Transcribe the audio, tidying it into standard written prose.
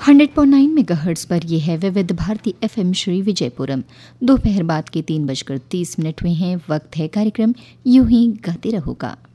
100.9 megahertz पर यह है विविध भारती एफएम श्री विजयपुरम। दोपहर बाद के 3:30 हुए हैं। वक्त है कार्यक्रम यूं ही गाते रहो का।